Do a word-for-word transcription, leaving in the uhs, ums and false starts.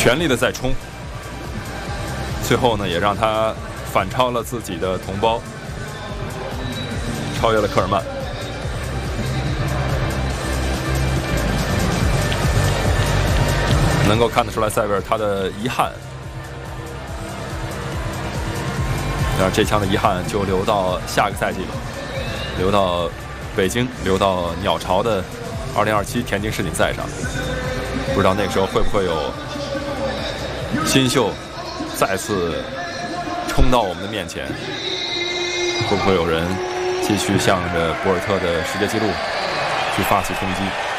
全力的在冲，最后呢，也让他反超了自己的同胞，超越了科尔曼。能够看得出来塞维尔他的遗憾，但是这枪的遗憾就留到下个赛季了，留到北京，留到鸟巢的二零二七田径世锦赛上。不知道那个时候会不会有新秀再次冲到我们的面前，会不会有人继续向着博尔特的世界纪录去发起冲击？